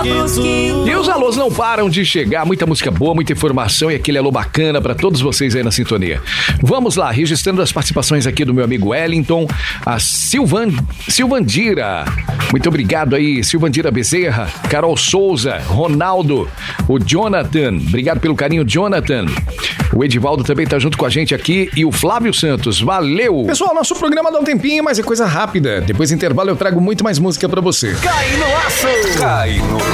E os alôs não param de chegar, muita música boa, muita informação e aquele alô bacana pra todos vocês aí na sintonia. Vamos lá, registrando as participações aqui do meu amigo Wellington, a Silvandira. Muito obrigado aí, Silvandira Bezerra, Carol Souza, Ronaldo, o Jonathan. Obrigado pelo carinho, Jonathan. O Edivaldo também tá junto com a gente aqui e o Flávio Santos. Valeu! Pessoal, nosso programa dá um tempinho, mas é coisa rápida. Depois do intervalo eu trago muito mais música pra você. Cai no laço! Cai no